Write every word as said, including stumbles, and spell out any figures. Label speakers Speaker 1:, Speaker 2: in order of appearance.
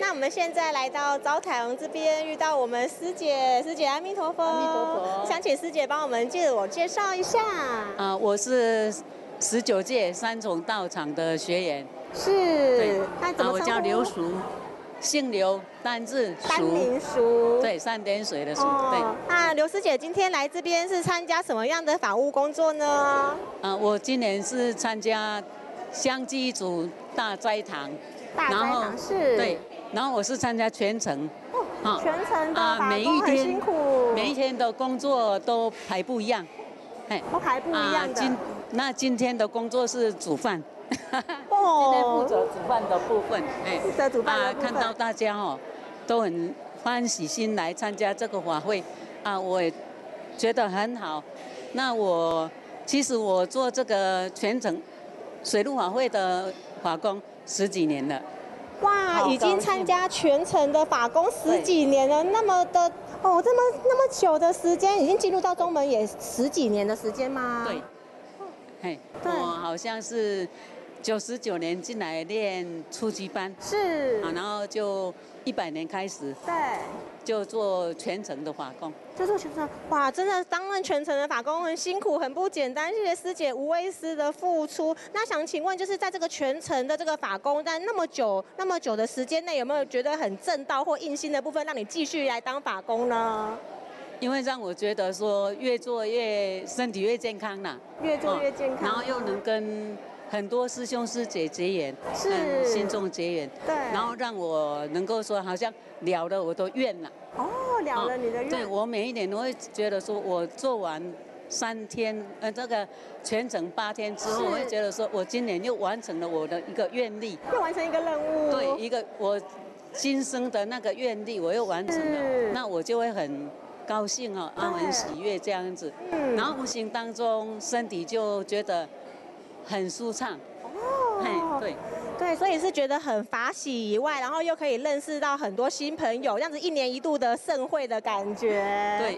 Speaker 1: 那我们现在来到招台王这边，遇到我们师姐，师姐阿弥陀佛。
Speaker 2: 阿弥陀佛。
Speaker 1: 想请师姐帮我们自我介绍一下。
Speaker 2: 啊，我是十九届三重道场的学员。
Speaker 1: 是。
Speaker 2: 对。
Speaker 1: 那怎么称呼？
Speaker 2: 我叫刘淑，姓刘，单字淑。
Speaker 1: 单名淑。
Speaker 2: 对，三点水的淑。
Speaker 1: 哦、
Speaker 2: 对。
Speaker 1: 那刘师姐今天来这边是参加什么样的法务工作呢？
Speaker 2: 啊，我今年是参加香积组大斋堂。
Speaker 1: 大斋堂是。
Speaker 2: 对。然后我是参加全程。
Speaker 1: 哦。全程的法
Speaker 2: 工
Speaker 1: 很辛苦。
Speaker 2: 每一天的工作都排不一样。
Speaker 1: 都排不一样的。
Speaker 2: 今那今天的工作是煮饭。
Speaker 1: 哦。
Speaker 2: 今天负责煮饭的部分。
Speaker 1: 哎。负责煮饭的部分。
Speaker 2: 啊，看到大家哦，都很欢喜心来参加这个法会，啊，我也觉得很好。那我其实我做这个全程水陆法会的法工十几年了。
Speaker 1: 哇，已经参加全程的法工十几年了，那么的哦，这么那么久的时间，已经进入到宗门也十几年的时间吗？
Speaker 2: 对。嘿，我好像是九十九年进来练初级班，
Speaker 1: 是
Speaker 2: 啊，然后就一百年开始，
Speaker 1: 对，
Speaker 2: 就做全程的法工，
Speaker 1: 就做全程，哇，真的担任全程的法工很辛苦，很不简单，谢谢师姐无畏师的付出。那想请问，就是在这个全程的这个法工，在那么久那么久的时间内，有没有觉得很正道或硬心的部分，让你继续来当法工呢？
Speaker 2: 因为让我觉得说越做越身体越健康啦，
Speaker 1: 越做越健康，
Speaker 2: 然后又能跟很多师兄师姐结缘，
Speaker 1: 是
Speaker 2: 信众结缘，
Speaker 1: 对，
Speaker 2: 然后让我能够说好像了了我的愿了。
Speaker 1: 哦，了了你的愿。
Speaker 2: 对，我每一年都会觉得说，我做完三天，呃，这个全程八天之后，我会觉得说我今年又完成了我的一个愿力，
Speaker 1: 又完成一个任务。
Speaker 2: 对，一个我今生的那个愿力，我又完成了，那我就会很高兴哦，安稳喜悦这样子，嗯，然后无形当中身体就觉得很舒畅。哦，对。
Speaker 1: 对，所以是觉得很法喜以外，然后又可以认识到很多新朋友，这样子一年一度的盛会的感觉。
Speaker 2: 对，